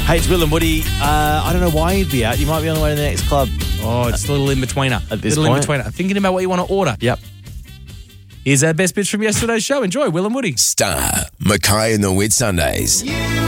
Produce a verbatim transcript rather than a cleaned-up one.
Hey, it's Will and Woody. Uh, I don't know why you'd be out. You might be on the way to the next club. Oh, it's a little in-betweener. At this little point. in-betweener. Thinking about what you want to order. Yep. Here's our best bits from yesterday's show. Enjoy, Will and Woody. Star, Mackay and the Whitsundays.